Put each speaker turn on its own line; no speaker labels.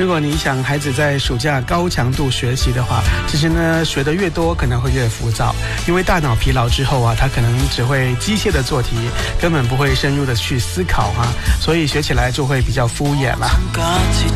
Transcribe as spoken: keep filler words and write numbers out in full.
如果你想孩子在暑假高强度学习的话，其实呢学得越多可能会越浮躁，因为大脑疲劳之后啊，他可能只会机械的做题，根本不会深入的去思考啊，所以学起来就会比较敷衍了。